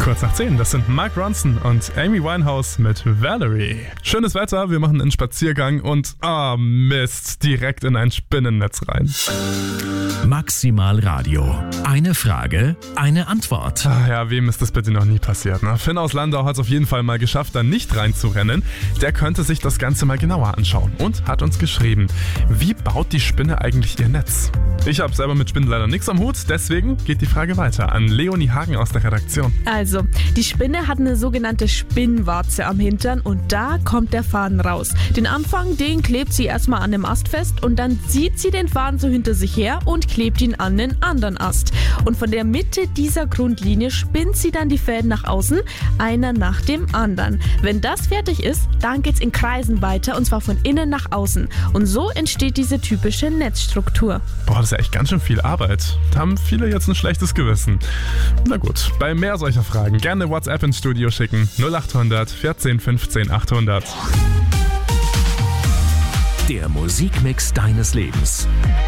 Kurz nach 10, das sind Mark Ronson und Amy Winehouse mit Valerie. Schönes Wetter, wir machen einen Spaziergang und, Mist, direkt in ein Spinnennetz rein. Maximal Radio. Eine Frage, eine Antwort. Ja, wem ist das bitte noch nie passiert, ne? Finn aus Landau hat es auf jeden Fall mal geschafft, da nicht reinzurennen. Der könnte sich das Ganze mal genauer anschauen und hat uns geschrieben, wie baut die Spinne eigentlich ihr Netz? Ich habe selber mit Spinnen leider nichts am Hut, deswegen geht die Frage weiter an Leonie Hagen aus der Redaktion. Also, die Spinne hat eine sogenannte Spinnwarze am Hintern und da kommt der Faden raus. Den Anfang, den klebt sie erstmal an dem Ast fest und dann zieht sie den Faden so hinter sich her und klebt ihn an den anderen Ast. Und von der Mitte dieser Grundlinie spinnt sie dann die Fäden nach außen, einer nach dem anderen. Wenn das fertig ist, dann geht's in Kreisen weiter und zwar von innen nach außen. Und so entsteht diese typische Netzstruktur. Boah, das ist ja echt ganz schön viel Arbeit. Da haben viele jetzt ein schlechtes Gewissen. Na gut, bei mehr solcher Fragen gerne WhatsApp ins Studio schicken. 0800 14 15 800. Der Musikmix deines Lebens.